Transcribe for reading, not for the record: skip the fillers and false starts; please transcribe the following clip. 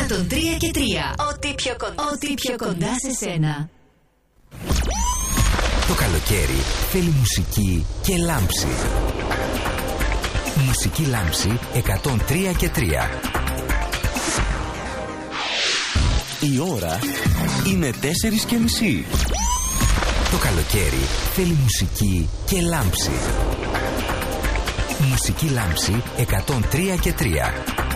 103 και 3. Ό,τι πιο κοντά σε σένα. Το καλοκαίρι θέλει μουσική και λάμψη. Μουσική λάμψη 103 και 3. Η ώρα είναι 4:30. Το καλοκαίρι θέλει μουσική και λάμψη. Μουσική λάμψη 103 και 3.